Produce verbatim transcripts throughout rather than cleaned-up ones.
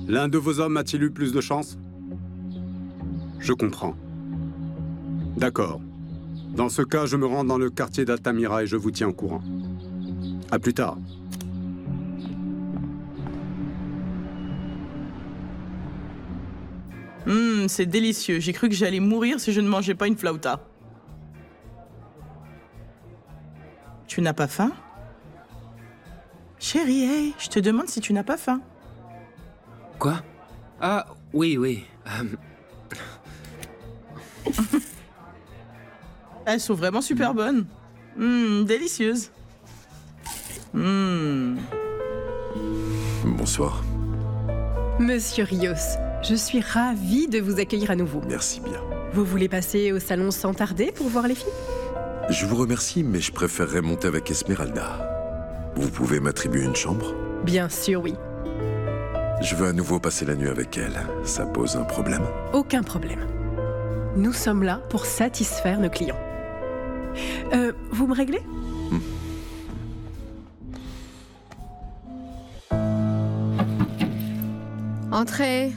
L'un de vos hommes a-t-il eu plus de chance? Je comprends. D'accord. Dans ce cas, je me rends dans le quartier d'Altamira et je vous tiens au courant. À plus tard. Hum, c'est délicieux. J'ai cru que j'allais mourir si je ne mangeais pas une flauta. Tu n'as pas faim? Chérie, hey, je te demande si tu n'as pas faim. Quoi? Ah, oui, oui. Euh... Elles sont vraiment super bonnes. Hum, délicieuses. Hum. Bonsoir. Monsieur Rios, je suis ravie de vous accueillir à nouveau. Merci bien. Vous voulez passer au salon sans tarder pour voir les filles? Je vous remercie, mais je préférerais monter avec Esmeralda. Vous pouvez m'attribuer une chambre? Bien sûr, oui. Je veux à nouveau passer la nuit avec elle. Ça pose un problème? Aucun problème. Nous sommes là pour satisfaire nos clients. Euh, vous me réglez? hmm. Entrez.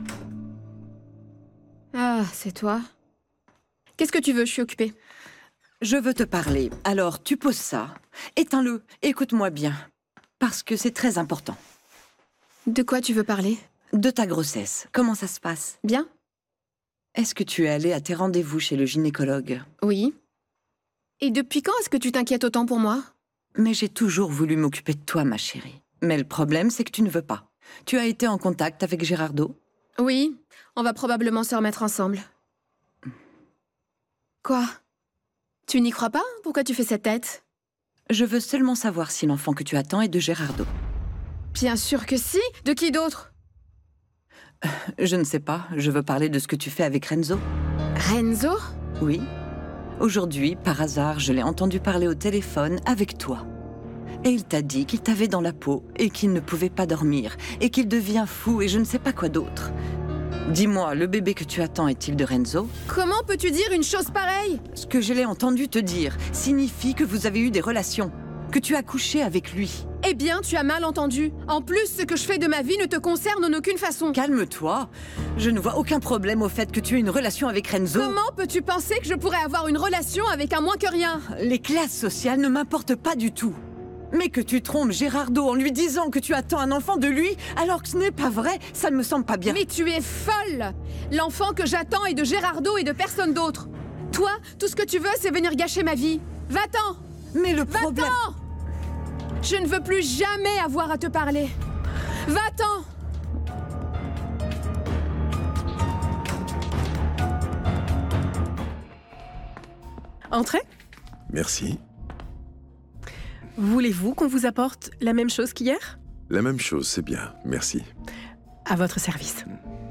Ah, c'est toi. Qu'est-ce que tu veux? Je suis occupée. Je veux te parler. Alors, tu poses ça. Éteins-le. Écoute-moi bien. Parce que c'est très important. De quoi tu veux parler? De ta grossesse. Comment ça se passe? Bien. Est-ce que tu es allée à tes rendez-vous chez le gynécologue? Oui. Et depuis quand est-ce que tu t'inquiètes autant pour moi? Mais j'ai toujours voulu m'occuper de toi, ma chérie. Mais le problème, c'est que tu ne veux pas. Tu as été en contact avec Gérardo? Oui. On va probablement se remettre ensemble. Quoi? Tu n'y crois pas? Pourquoi tu fais cette tête? Je veux seulement savoir si l'enfant que tu attends est de Gérardo. Bien sûr que si. De qui d'autre? Je ne sais pas. Je veux parler de ce que tu fais avec Renzo. Renzo? Oui. Aujourd'hui, par hasard, je l'ai entendu parler au téléphone avec toi. Et il t'a dit qu'il t'avait dans la peau et qu'il ne pouvait pas dormir et qu'il devient fou et je ne sais pas quoi d'autre. Dis-moi, le bébé que tu attends est-il de Renzo? Comment peux-tu dire une chose pareille? Ce que je l'ai entendu te dire signifie que vous avez eu des relations, que tu as couché avec lui. Eh bien, tu as mal entendu. En plus, ce que je fais de ma vie ne te concerne en aucune façon. Calme-toi. Je ne vois aucun problème au fait que tu aies une relation avec Renzo. Comment peux-tu penser que je pourrais avoir une relation avec un moins que rien? Les classes sociales ne m'importent pas du tout. Mais que tu trompes Gérardo en lui disant que tu attends un enfant de lui, alors que ce n'est pas vrai, ça ne me semble pas bien. Mais tu es folle! L'enfant que j'attends est de Gérardo et de personne d'autre. Toi, tout ce que tu veux, c'est venir gâcher ma vie. Va-t'en! Mais le problème... Va-t'en! Je ne veux plus jamais avoir à te parler. Va-t'en! Entrez. Merci. Voulez-vous qu'on vous apporte la même chose qu'hier? La même chose, c'est bien. Merci. À votre service. Hmm.